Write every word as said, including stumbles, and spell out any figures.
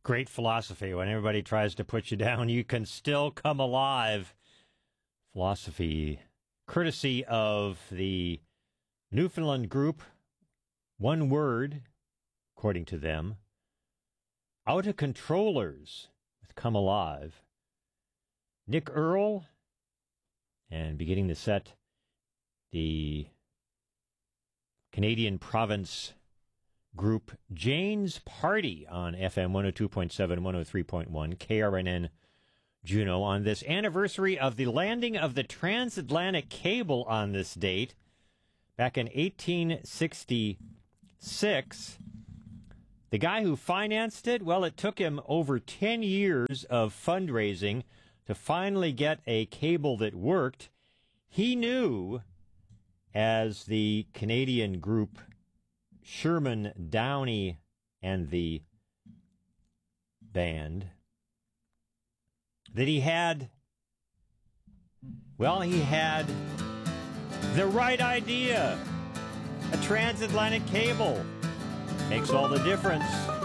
Great philosophy. When everybody tries to put you down, you can still come alive. Philosophy, courtesy of the Newfoundland group, one word, according to them, Out of Controllers with Come Alive. Nick Earl, and beginning the set, the Canadian province group Jane's Party on F M one oh two point seven, one oh three point one, K R N N Juneau, on this anniversary of the landing of the transatlantic cable on this date back in eighteen sixty-six. The guy who financed it, well, it took him over ten years of fundraising to finally get a cable that worked. He knew, as the Canadian group Sherman Downey and the band, that he had, well, he had the right idea. A transatlantic cable makes all the difference.